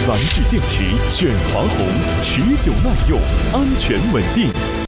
燃质电池选华虹，持久耐用，安全稳定。